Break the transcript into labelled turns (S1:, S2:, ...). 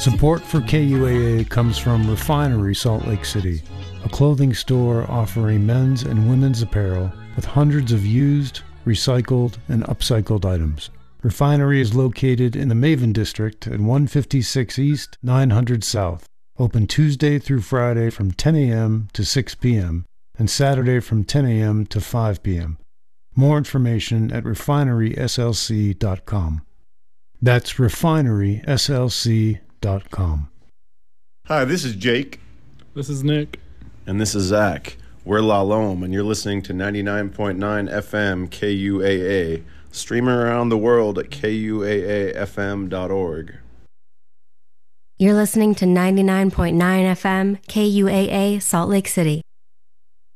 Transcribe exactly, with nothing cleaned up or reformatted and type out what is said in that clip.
S1: Support for K U A A comes from Refinery Salt Lake City, a clothing store offering men's and women's apparel with hundreds of used, recycled, and upcycled items. Refinery is located in the Maven District at one fifty-six East, nine hundred South. Open Tuesday through Friday from ten a.m. to six p.m. and Saturday from ten a.m. to five p.m. More information at refinery s l c dot com. That's refinery s l c dot com.
S2: Hi, this is Jake.
S3: This is Nick.
S4: And this is Zach. We're La Lome, and you're listening to ninety-nine point nine F M K U A A, streaming around the world at K U A A F M dot org.
S5: You're listening to ninety-nine point nine F M K U A A Salt Lake City.